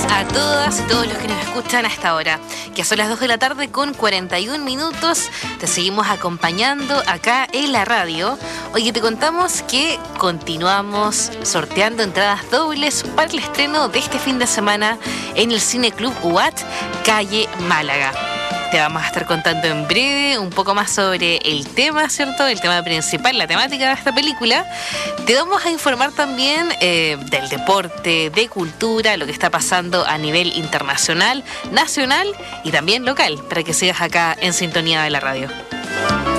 a todas y todos los que nos escuchan a esta hora, que son las 2 de la tarde con 41 minutos. Te seguimos acompañando acá en la radio. Hoy te contamos que continuamos sorteando entradas dobles para el estreno de este fin de semana en el Cine Club UAT, calle Málaga. Te vamos a estar contando en breve un poco más sobre el tema, ¿cierto? El tema principal, la temática de esta película. Te vamos a informar también del deporte, de cultura, lo que está pasando a nivel internacional, nacional y también local, para que sigas acá en sintonía de la radio.